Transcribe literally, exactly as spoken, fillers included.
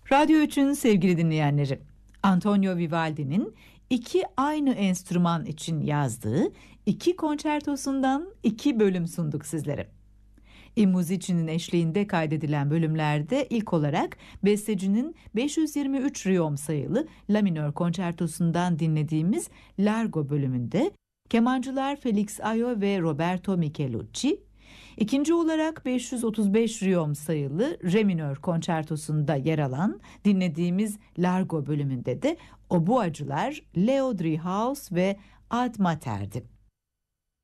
Radyo üçün sevgili dinleyenleri, Antonio Vivaldi'nin iki aynı enstrüman için yazdığı iki konçertosundan iki bölüm sunduk sizlere. I Musici'nin eşliğinde kaydedilen bölümlerde ilk olarak bestecinin beş yüz yirmi üç Riom sayılı La minör konçertosundan dinlediğimiz Largo bölümünde kemancılar Felix Ayo ve Roberto Michelucci, İkinci olarak beş yüz otuz beş Riom sayılı Re minör konçertosunda yer alan dinlediğimiz Largo bölümünde de oboacılar Leo Driehaus ve Ad Mater'di.